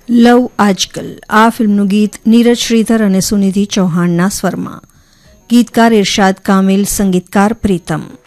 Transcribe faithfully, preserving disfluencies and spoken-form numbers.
લવ આજકલ આ ફિલ્મનું ગીત નીરજ શ્રીધર અને સુનિધિ ચૌહાણના સ્વરમાં. ગીતકાર ઇરશાદ કામિલ, સંગીતકાર પ્રીતમ.